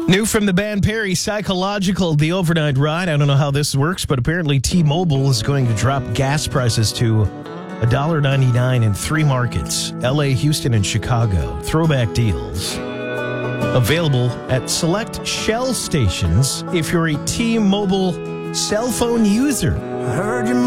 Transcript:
New from the band Perry, Psychological, the overnight ride. I don't know how this works, but apparently T-Mobile is going to drop gas prices to $1.99 in 3 markets, L.A., Houston, and Chicago. Throwback deals. Available at select Shell stations if you're a T-Mobile cell phone user. I heard you